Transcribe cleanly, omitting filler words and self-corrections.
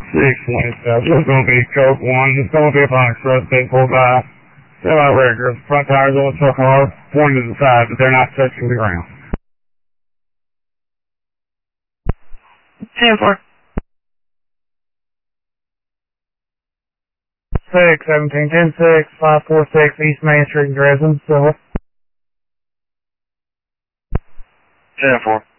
627. This is going to be Coke 1. This is going to be a Foxtrot being pulled by semi-wreckers. Front tires on the truck are pointed to the side, but they're not touching the ground. 10-4. 617, 10-6, 546 East Main Street, Dresden, Silver. 10-4.